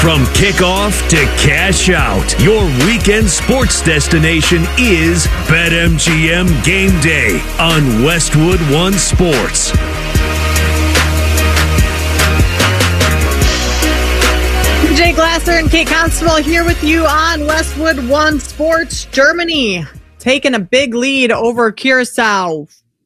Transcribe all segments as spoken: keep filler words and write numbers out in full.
From kickoff to cash out, your weekend sports destination is BetMGM Game Day on Westwood One Sports. Jay Glasser and Kate Constable here with you on Westwood One Sports. Germany taking a big lead over Curacao,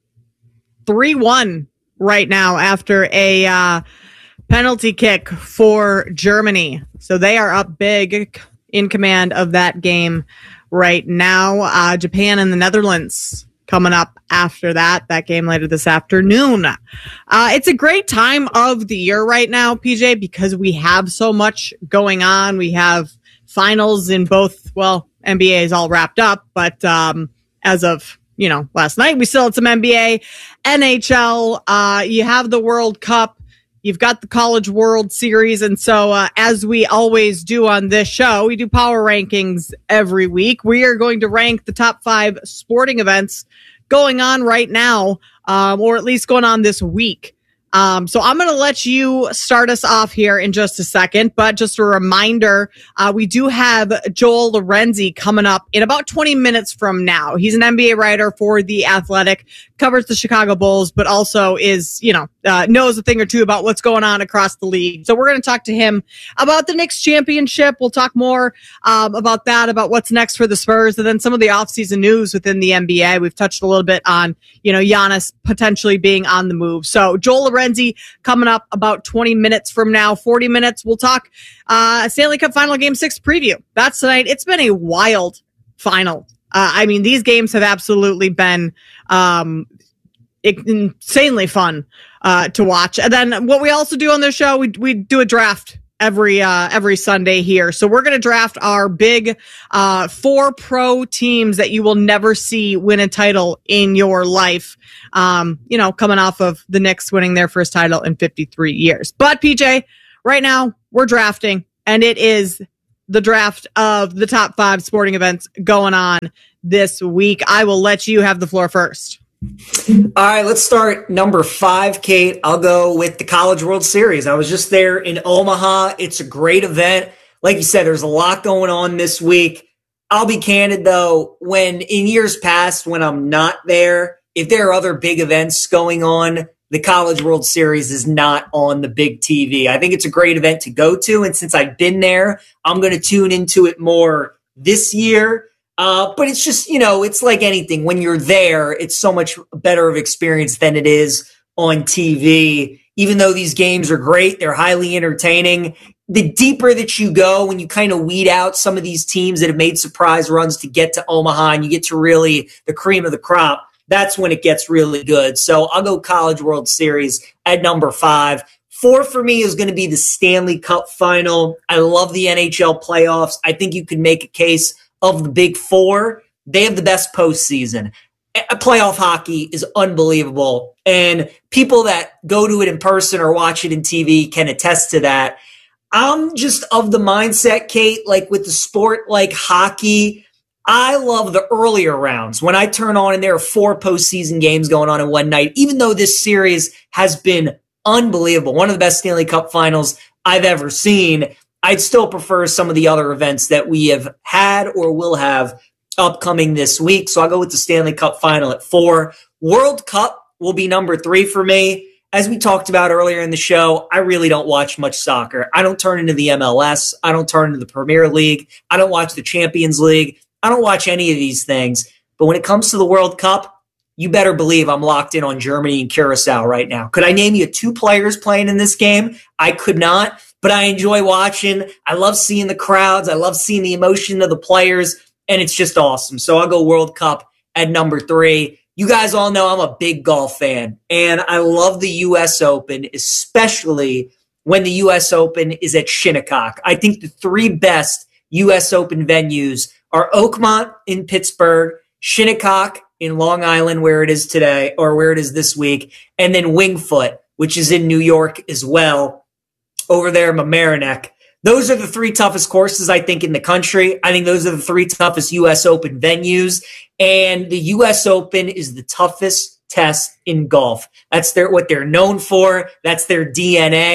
three one right now after a uh, penalty kick for Germany. So they are up big in command of that game right now. Uh, Japan and the Netherlands coming up after that. That game later this afternoon. Uh, it's a great time of the year right now, P J, because we have so much going on. We have finals in both, well, N B A is all wrapped up, but um, as of, you know, last night, we still had some N B A, N H L. Uh, you have the World Cup. You've got the College World Series. And so, uh, as we always do on this show, we do power rankings every week. We are going to rank the top five sporting events going on right now, um, or at least going on this week. Um, so I'm going to let you start us off here in just a second, but just a reminder, uh, we do have Joel Lorenzi coming up in about twenty minutes from now. He's an N B A writer for The Athletic, covers the Chicago Bulls, but also is, you know, uh, knows a thing or two about what's going on across the league. So we're going to talk to him about the Knicks championship. We'll talk more, um, about that, about what's next for the Spurs, and then some of the offseason news within the N B A. We've touched a little bit on, you know, Giannis potentially being on the move. So Joel Lorenzi coming up about twenty minutes from now, forty minutes. We'll talk uh Stanley Cup Final Game six preview. That's tonight. It's been a wild final. Uh, I mean, these games have absolutely been um insanely fun uh to watch. And then what we also do on this show, we we do a draft every uh every Sunday here. So we're going to draft our big uh four pro teams that you will never see win a title in your life. Um, you know, coming off of the Knicks winning their first title in fifty-three years. But P J, right now we're drafting, and it is the draft of the top five sporting events going on this week. I will let you have the floor first. All right, let's start number five, Kate. I'll go with the College World Series. I was just there in Omaha. It's a great event. Like you said, there's a lot going on this week. I'll be candid, though, when in years past, when I'm not there, if there are other big events going on, the College World Series is not on the big T V. I think it's a great event to go to, and since I've been there, I'm going to tune into it more this year. Uh, but it's just, you know, it's like anything. When you're there, it's so much better of experience than it is on T V. Even though these games are great, they're highly entertaining. The deeper that you go, when you kind of weed out some of these teams that have made surprise runs to get to Omaha and you get to really the cream of the crop, that's when it gets really good. So I'll go College World Series at number five. Four for me is going to be the Stanley Cup Final. I love the N H L playoffs. I think you could make a case of the big four. They have the best postseason. Playoff hockey is unbelievable. And people that go to it in person or watch it in T V can attest to that. I'm just of the mindset, Kate, like with the sport like hockey, I love the earlier rounds. When I turn on and there are four postseason games going on in one night, even though this series has been unbelievable, one of the best Stanley Cup finals I've ever seen, I'd still prefer some of the other events that we have had or will have upcoming this week. So I'll go with the Stanley Cup Final at four. World Cup will be number three for me. As we talked about earlier in the show, I really don't watch much soccer. I don't turn into the M L S. I don't turn into the Premier League. I don't watch the Champions League. I don't watch any of these things. But when it comes to the World Cup, you better believe I'm locked in on Germany and Curacao right now. Could I name you two players playing in this game? I could not, but I enjoy watching. I love seeing the crowds. I love seeing the emotion of the players, and it's just awesome. So I'll go World Cup at number three. You guys all know I'm a big golf fan, and I love the U S Open, especially when the U S Open is at Shinnecock. I think the three best U S Open venues are Oakmont in Pittsburgh, Shinnecock in Long Island, where it is today, or where it is this week, and then Wingfoot, which is in New York as well, over there in Mamaroneck. Those are the three toughest courses, I think, in the country. I think those are the three toughest U S Open venues. And the U S Open is the toughest test in golf. That's their what they're known for. That's their D N A.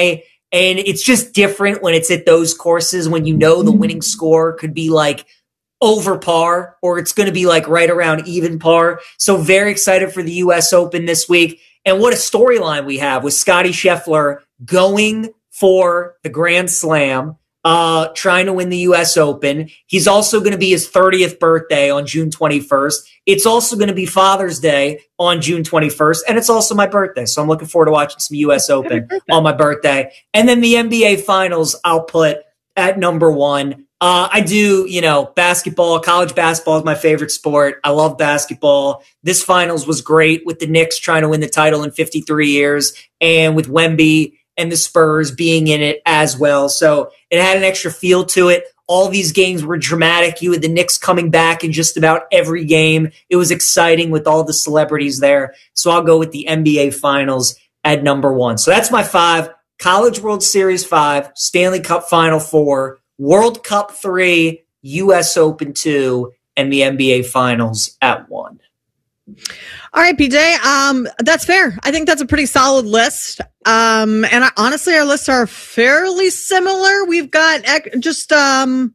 And it's just different when it's at those courses when you know the winning score could be like over par or it's going to be like right around even par. So very excited for the U S Open this week. And what a storyline we have with Scottie Scheffler going for the Grand Slam, uh, trying to win the U S Open. He's also going to be his thirtieth birthday on June twenty-first. It's also going to be Father's Day on June twenty-first. And it's also my birthday. So I'm looking forward to watching some U S Open on my birthday. And then the N B A Finals I'll put at number one. Uh, I do, you know, basketball, college basketball is my favorite sport. I love basketball. This finals was great with the Knicks trying to win the title in fifty-three years and with Wemby and the Spurs being in it as well. So it had an extra feel to it. All these games were dramatic. You had the Knicks coming back in just about every game. It was exciting with all the celebrities there. So I'll go with the N B A Finals at number one. So that's my five. College World Series five, Stanley Cup Final four, World Cup three, U S Open two, and the N B A Finals at one. All right, P J. Um, that's fair. I think that's a pretty solid list. Um, and I, honestly, our lists are fairly similar. We've got ec- just um,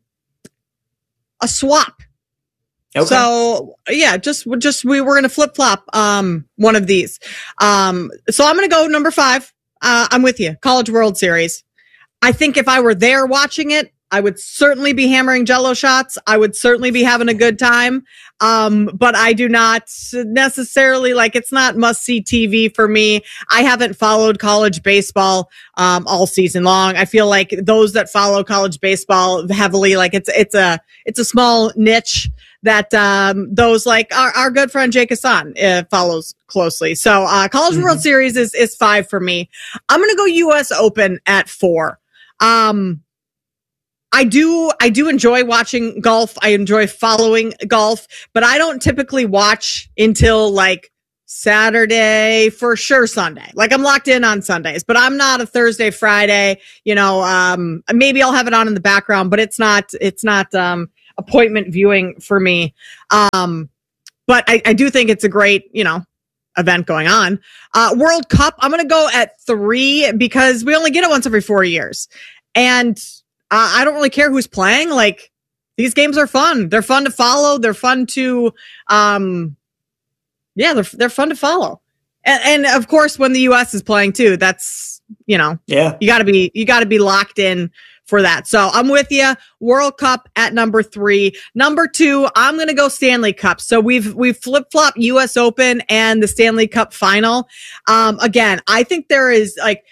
a swap. Okay. So yeah, just just we were gonna flip flop um one of these. Um, so I'm gonna go number five. Uh, I'm with you. College World Series. I think if I were there watching it, I would certainly be hammering Jello shots. I would certainly be having a good time. Um, but I do not necessarily like, it's not must see T V for me. I haven't followed college baseball, um, all season long. I feel like those that follow college baseball heavily, like it's, it's a, it's a small niche that, um, those like our, our good friend Jake Hassan uh, follows closely. So, uh, College mm-hmm. World Series is, is five for me. I'm going to go U S Open at four. Um, I do, I do enjoy watching golf. I enjoy following golf, but I don't typically watch until like Saturday, for sure Sunday. Like I'm locked in on Sundays, but I'm not a Thursday, Friday, you know, um, maybe I'll have it on in the background, but it's not, it's not, um, appointment viewing for me. Um, but I, I do think it's a great, you know, event going on. Uh, World Cup, I'm going to go at three because we only get it once every four years. And Uh, I don't really care who's playing. Like these games are fun. They're fun to follow. They're fun to, um, yeah, they're, they're fun to follow. And, and of course, when the U S is playing too, that's, you know, yeah, you gotta be, you gotta be locked in for that. So I'm with you. World Cup at number three. Number two, I'm going to go Stanley Cup. So we've, we've flip flop U S Open and the Stanley Cup final. Um, again, I think there is like,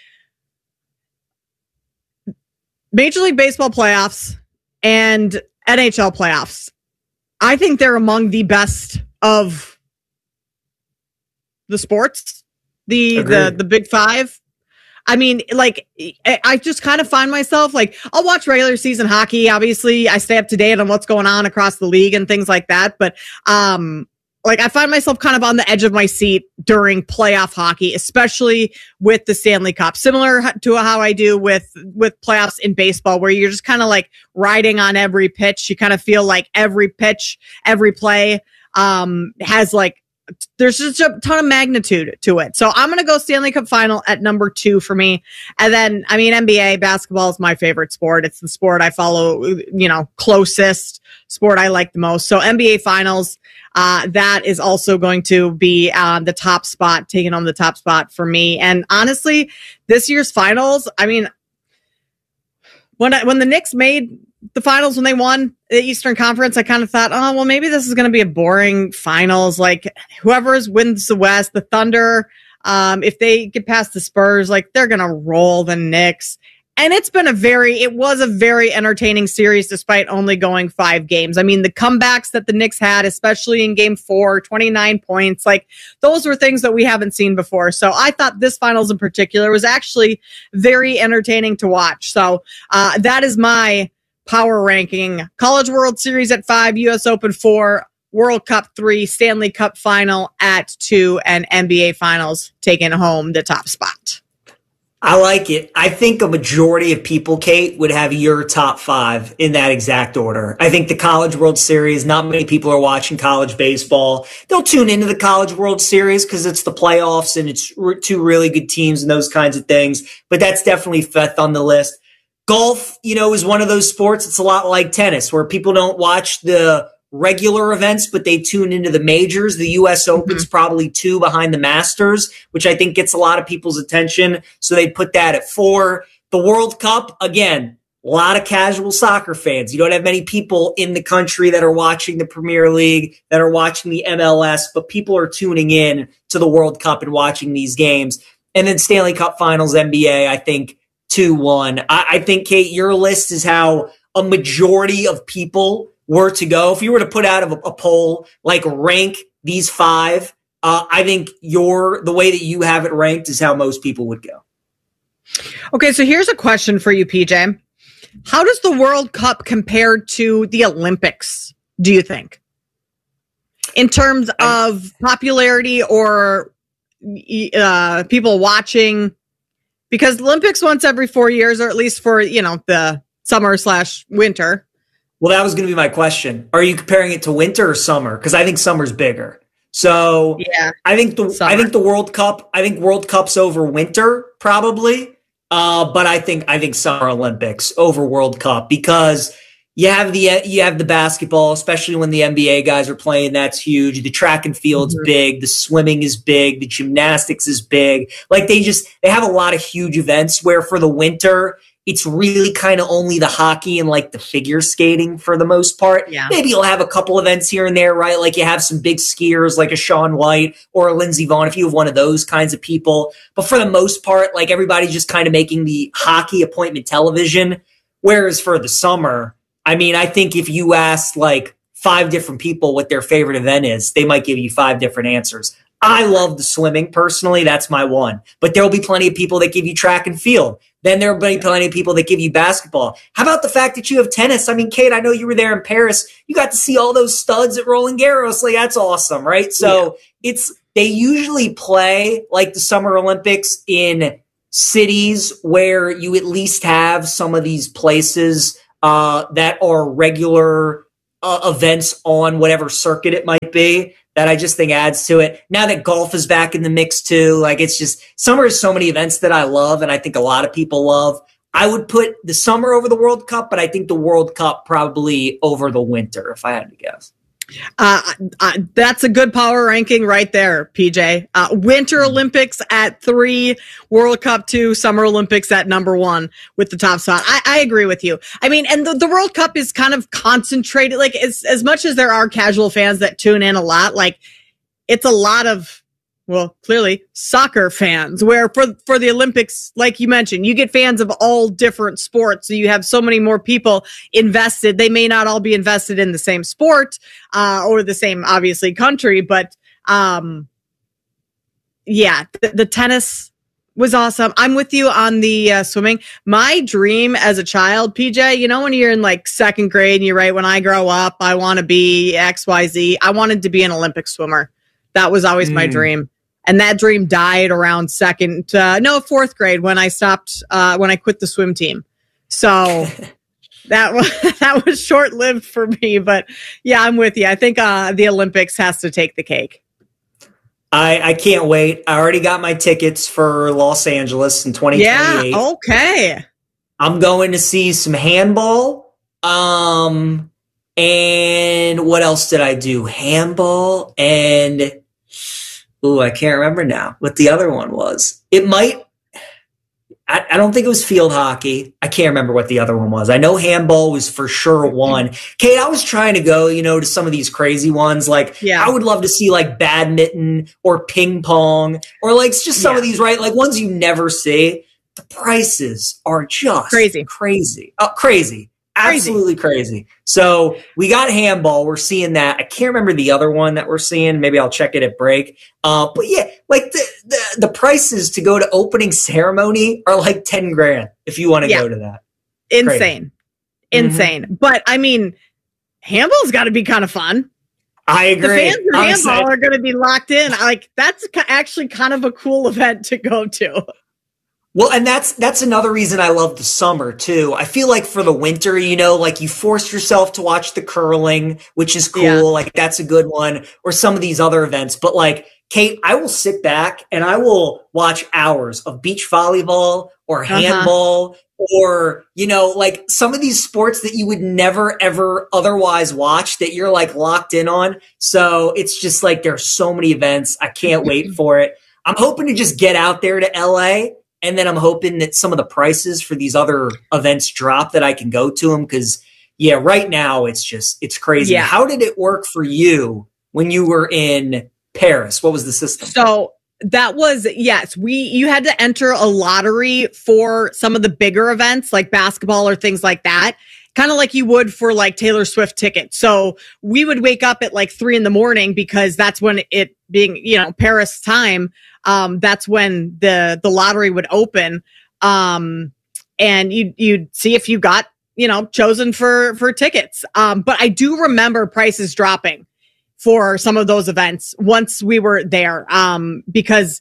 Major League Baseball playoffs and N H L playoffs. I think they're among the best of the sports, the Agreed. the the big five. I mean, like, I just kind of find myself like, I'll watch regular season hockey. Obviously, I stay up to date on what's going on across the league and things like that. But um, like, I find myself kind of on the edge of my seat during playoff hockey, especially with the Stanley Cup, similar to how I do with, with playoffs in baseball, where you're just kind of like riding on every pitch. You kind of feel like every pitch, every play, um, has like, there's just a ton of magnitude to it. So I'm going to go Stanley Cup final at number two for me. And then, I mean, N B A basketball is my favorite sport. It's the sport I follow, you know, closest sport I like the most. So N B A finals, uh, that is also going to be on uh, the top spot, taking on the top spot for me. And honestly, this year's finals, I mean, when I, when the Knicks made the finals, when they won the Eastern Conference, I kind of thought, oh, well, maybe this is going to be a boring finals. Like whoever wins the West, the Thunder, um, if they get past the Spurs, like they're going to roll the Knicks. And it's been a very, it was a very entertaining series despite only going five games. I mean, the comebacks that the Knicks had, especially in game four, twenty-nine points, like those were things that we haven't seen before. So I thought this finals in particular was actually very entertaining to watch. So uh, that is my power ranking. College World Series at five, U S Open four, World Cup three, Stanley Cup final at two, and N B A finals taking home the top spot. I like it. I think a majority of people, Kate, would have your top five in that exact order. I think the College World Series, not many people are watching college baseball. They'll tune into the College World Series because it's the playoffs and it's two really good teams and those kinds of things. But that's definitely fifth on the list. Golf, you know, is one of those sports. It's a lot like tennis where people don't watch the regular events, but they tune into the majors. The U S Open's mm-hmm. probably two behind the Masters, which I think gets a lot of people's attention. So they put that at four. The World Cup, again, a lot of casual soccer fans. You don't have many people in the country that are watching the Premier League, that are watching the M L S, but people are tuning in to the World Cup and watching these games. And then Stanley Cup Finals, N B A, I think two one. I, I think, Kate, your list is how a majority of people were to go. If you were to put out a, a poll, like rank these five, uh, I think your the way that you have it ranked is how most people would go. Okay, so here's a question for you, P J. How does the World Cup compare to the Olympics, do you think? In terms of popularity or uh, people watching? Because Olympics once every four years, or at least for, you know, the summer slash winter. Well, that was going to be my question. Are you comparing it to winter or summer? Because I think summer's bigger. So yeah, I think the summer. I think the World Cup. I think World Cup's over winter probably. Uh, but I think I think Summer Olympics over World Cup because you have the you have the basketball, especially when the N B A guys are playing. That's huge. The track and field's mm-hmm. big. The swimming is big. The gymnastics is big. Like they just they have a lot of huge events. Where for the winter, it's really kind of only the hockey and like the figure skating for the most part. Yeah. Maybe you'll have a couple events here and there, right? Like you have some big skiers like a Shaun White or a Lindsey Vonn if you have one of those kinds of people. But for the most part, like everybody's just kind of making the hockey appointment television. Whereas for the summer, I mean, I think if you asked like five different people what their favorite event is, they might give you five different answers. I love the swimming personally. That's my one. But there'll be plenty of people that give you track and field. Then there'll be plenty of people that give you basketball. How about the fact that you have tennis? I mean, Kate, I know you were there in Paris. You got to see all those studs at Roland Garros. Like, that's awesome, right? So yeah. it's they usually play like the Summer Olympics in cities where you at least have some of these places uh, that are regular uh, events on whatever circuit it might be. That I just think adds to it. Now that golf is back in the mix too, like it's just summer is so many events that I love and I think a lot of people love. I would put the summer over the World Cup, but I think the World Cup probably over the winter if I had to guess. Uh, uh, that's a good power ranking right there, P J. Uh, Winter Olympics at three, World Cup two, Summer Olympics at number one with the top spot. I, I agree with you. I mean, and the, the World Cup is kind of concentrated. Like as, as much as there are casual fans that tune in a lot, like it's a lot of, well, clearly soccer fans where for, for the Olympics, like you mentioned, you get fans of all different sports. So you have so many more people invested. They may not all be invested in the same sport, uh, or the same, obviously, country, but, um, yeah, the, the tennis was awesome. I'm with you on the uh, swimming. My dream as a child, P J, you know, when you're in like second grade and you're right, when I grow up, I want to be X, Y, Z. I wanted to be an Olympic swimmer. That was always mm. my dream. And that dream died around second, uh, no, fourth grade when I stopped, uh, when I quit the swim team. So that was, that was short lived for me, but yeah, I'm with you. I think, uh, the Olympics has to take the cake. I, I can't wait. I already got my tickets for Los Angeles in twenty twenty-eight. Yeah. Okay. I'm going to see some handball. Um, and what else did I do? Handball and, ooh, I can't remember now what the other one was. It might, I, I don't think it was field hockey. I can't remember what the other one was. I know handball was for sure one. Kate, I was trying to go, you know, to some of these crazy ones. Like, yeah. I would love to see like badminton or ping pong or like just some yeah. of these, right? Like ones you never see. The prices are just crazy, crazy, oh, crazy. Absolutely crazy. So we got handball. We're seeing that. I can't remember the other one that we're seeing. Maybe I'll check it at break. Uh, but yeah, like the, the, the prices to go to opening ceremony are like ten grand if you want to yeah. go to that. Insane. Crazy. Insane. Mm-hmm. But I mean, handball's got to be kind of fun. I agree. The fans of handball are going to be locked in. Like that's actually kind of a cool event to go to. Well, and that's that's another reason I love the summer too. I feel like for the winter, you know, like you force yourself to watch the curling, which is cool. Yeah. Like that's a good one, or some of these other events. But like, Kate, I will sit back and I will watch hours of beach volleyball or handball uh-huh. or, you know, like some of these sports that you would never, ever otherwise watch that you're like locked in on. So it's just like there's so many events. I can't wait for it. I'm hoping to just get out there to L A. And then I'm hoping that some of the prices for these other events drop that I can go to them. Because, yeah, right now it's just, it's crazy. Yeah. How did it work for you when you were in Paris? What was the system? So that was, yes, we, you had to enter a lottery for some of the bigger events like basketball or things like that. Kind of like you would for like Taylor Swift tickets. So we would wake up at like three in the morning because that's when it being, you know, Paris time. Um, that's when the, the lottery would open. Um, and you, you'd see if you got, you know, chosen for, for tickets. Um, but I do remember prices dropping for some of those events once we were there. Um, because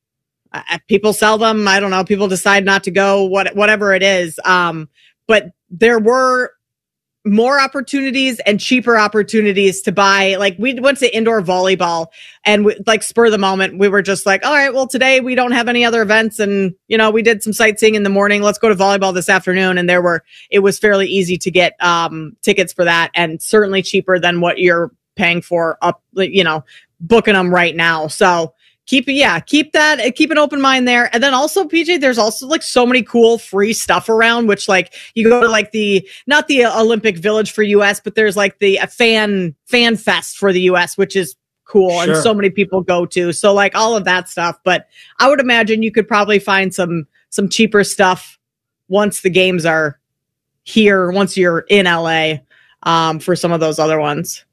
uh, people sell them. I don't know. People decide not to go, what, whatever it is. Um, but there were more opportunities and cheaper opportunities to buy. Like we went to indoor volleyball and we, like spur of the moment, we were just like, all right, well today we don't have any other events. And, you know, we did some sightseeing in the morning. Let's go to volleyball this afternoon. And there were, it was fairly easy to get um, tickets for that and certainly cheaper than what you're paying for up, you know, booking them right now. So keep it, yeah, keep that, keep an open mind there. And then also, P J, there's also like so many cool free stuff around, which like you go to like the, not the Olympic Village for U S, but there's like the a fan, fan fest for the U S, which is cool. Sure. And so many people go to. So like all of that stuff. But I would imagine you could probably find some, some cheaper stuff once the games are here, once you're in L A, um, for some of those other ones.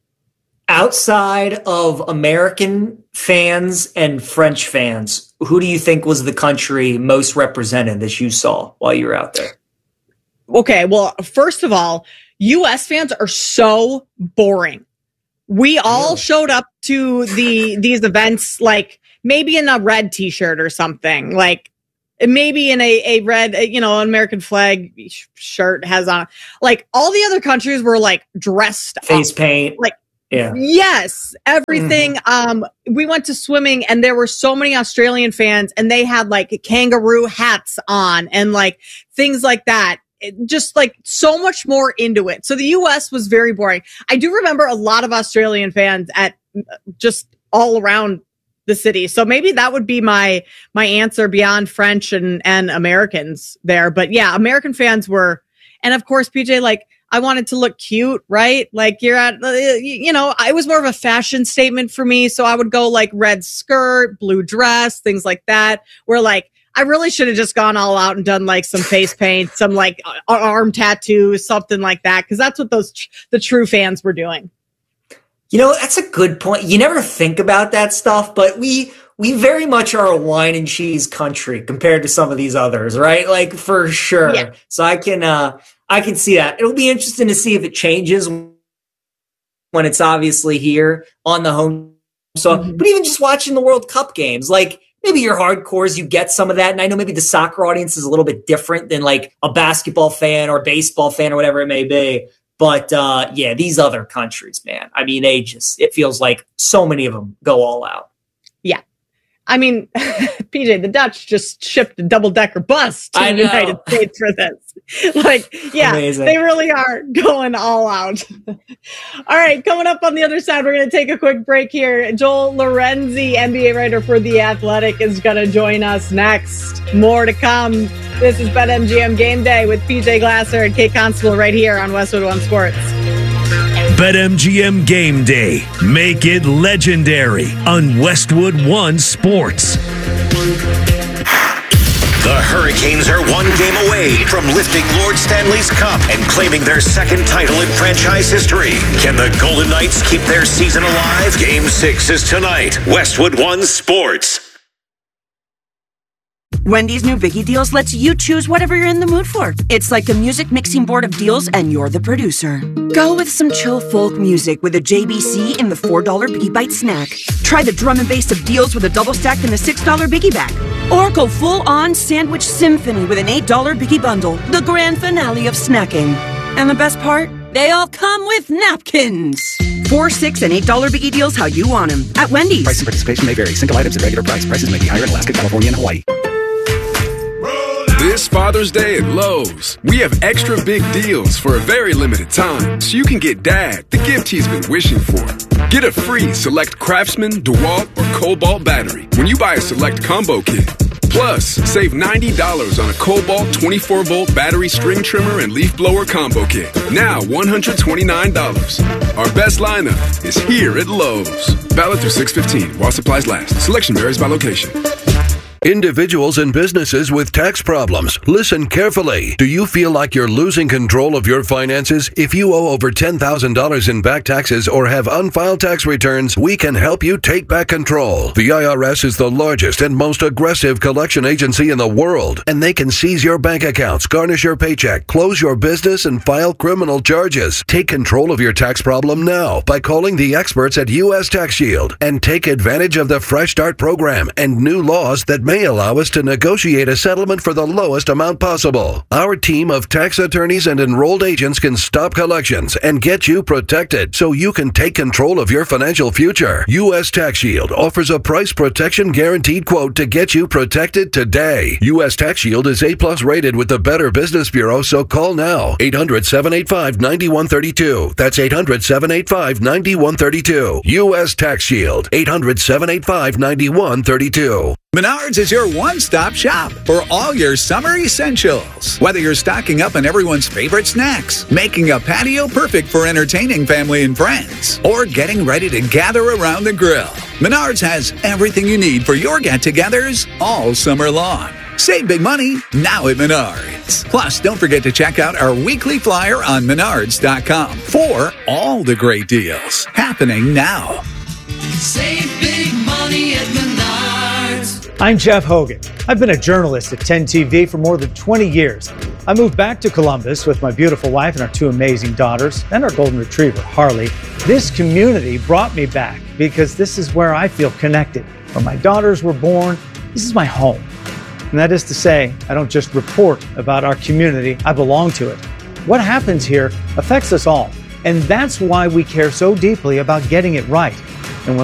Outside of American fans and French fans, who do you think was the country most represented that you saw while you were out there? Okay, well, first of all, U S fans are so boring. We all showed up to the these events like maybe in a red t-shirt or something, like maybe in a, a red, you know, American flag shirt has on. Like all the other countries were like dressed face up, paint, like. Yeah. Yes, everything. Mm. Um, we went to swimming and there were so many Australian fans and they had like kangaroo hats on and like things like that. It, just like so much more into it. So the U S was very boring. I do remember a lot of Australian fans at just all around the city. So maybe that would be my, my answer beyond French and, and Americans there. But yeah, American fans were, and of course, P J, like, I wanted to look cute, right? Like you're at, you know, it was more of a fashion statement for me. So I would go like red skirt, blue dress, things like that. Where like, I really should have just gone all out and done like some face paint, some like arm tattoos, something like that. Cause that's what those, the true fans were doing. You know, that's a good point. You never think about that stuff, but we, we very much are a wine and cheese country compared to some of these others, right? Like for sure. Yeah. So I can, uh, I can see that. It'll be interesting to see if it changes when it's obviously here on the home. So, mm-hmm. But even just watching the World Cup games, like maybe you're hardcores, you get some of that. And I know maybe the soccer audience is a little bit different than like a basketball fan or baseball fan or whatever it may be. But uh, yeah, these other countries, man, I mean, they just, it feels like so many of them go all out. Yeah. I mean, P J, the Dutch just shipped a double-decker bus to the United States for this. Like, yeah, Amazing. They really are going all out. All right, coming up on the other side, we're going to take a quick break here. Joel Lorenzi, N B A writer for The Athletic, is going to join us next. More to come. This is BetMGM Game Day with P J Glasser and Kate Constable right here on Westwood One Sports. BetMGM Game Day. Make it legendary on Westwood One Sports. The Hurricanes are one game away from lifting Lord Stanley's Cup and claiming their second title in franchise history. Can the Golden Knights keep their season alive? Game six is tonight. Westwood One Sports. Wendy's new Biggie Deals lets you choose whatever you're in the mood for. It's like a music mixing board of deals, and you're the producer. Go with some chill folk music with a J B C in the four dollar Biggie Bite snack. Try the drum and bass of deals with a double stack in the six dollar Biggie Bag. Or go full-on sandwich symphony with an eight dollar Biggie Bundle, the grand finale of snacking. And the best part? They all come with napkins. Four, six, and eight dollar Biggie Deals how you want them at Wendy's. Price and participation may vary. Single items at regular price. Prices may be higher in Alaska, California, and Hawaii. This Father's Day at Lowe's, we have extra big deals for a very limited time, so you can get Dad the gift he's been wishing for. Get a free select Craftsman, DeWalt, or Cobalt battery when you buy a select combo kit. Plus, save ninety dollars on a Cobalt twenty-four volt battery string trimmer and leaf blower combo kit. Now one hundred twenty-nine dollars. Our best lineup is here at Lowe's. Valid through six fifteen while supplies last. Selection varies by location. Individuals and businesses with tax problems, listen carefully. Do you feel like you're losing control of your finances? If you owe over ten thousand dollars in back taxes or have unfiled tax returns, we can help you take back control. The I R S is the largest and most aggressive collection agency in the world, and they can seize your bank accounts, garnish your paycheck, close your business, and file criminal charges. Take control of your tax problem now by calling the experts at U S Tax Shield and take advantage of the Fresh Start program and new laws that may allow us to negotiate a settlement for the lowest amount possible. Our team of tax attorneys and enrolled agents can stop collections and get you protected so you can take control of your financial future. U S Tax Shield offers a price protection guaranteed quote to get you protected today. U S Tax Shield is A plus rated with the Better Business Bureau, so call now. eight hundred, seven eight five, nine one three two. That's eight hundred, seven eight five, nine one three two. U S Tax Shield. eight hundred, seven eight five, nine one three two. Menards is your one-stop shop for all your summer essentials. Whether you're stocking up on everyone's favorite snacks, making a patio perfect for entertaining family and friends, or getting ready to gather around the grill, Menards has everything you need for your get-togethers all summer long. Save big money now at Menards. Plus, don't forget to check out our weekly flyer on menards dot com for all the great deals happening now. Save big money at Menards. I'm Jeff Hogan. I've been a journalist at ten T V for more than twenty years. I moved back to Columbus with my beautiful wife and our two amazing daughters and our golden retriever, Harley. This community brought me back because this is where I feel connected. Where my daughters were born, this is my home. And that is to say, I don't just report about our community, I belong to it. What happens here affects us all. And that's why we care so deeply about getting it right.